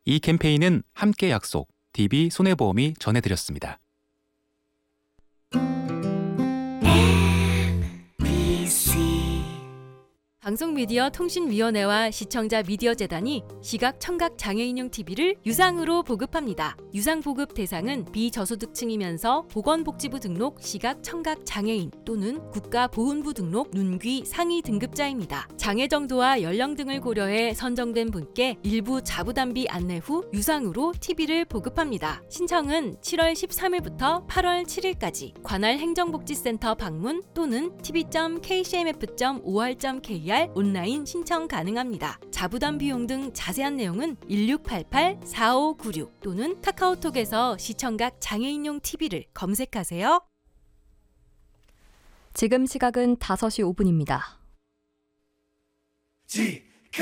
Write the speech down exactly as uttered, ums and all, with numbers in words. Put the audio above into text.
이 캠페인은 함께 약속, 디비손해보험이 전해드렸습니다. 방송미디어통신위원회와 시청자 미디어재단이 시각 청각 장애인용 티비를 유상으로 보급합니다. 유상 보급 대상은 비저소득층이면서 보건복지부 등록 시각 청각 장애인 또는 국가보훈부 등록 눈귀 상위 등급자입니다. 장애 정도와 연령 등을 고려해 선정된 분께 일부 자부담비 안내 후 유상으로 티비를 보급합니다. 신청은 칠월 십삼일부터 팔월 칠일까지 관할 행정복지센터 방문 또는 티비 점 케이씨엠에프 점 오알 점 케이알 온라인 신청 가능합니다. 자부담 비용 등 자세한 내용은 일육팔팔 사오구육 또는 카카오톡에서 시청각 장애인용 티비를 검색하세요. 지금 시각은 다섯 시 오 분입니다. 지